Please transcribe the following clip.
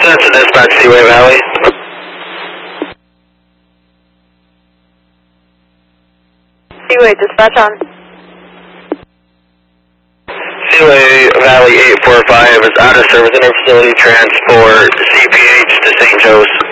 That's a dispatch Seaway Valley. Seaway, dispatch on. Seaway Valley 845 is out of service interfacility transport CPH to St. Joe's.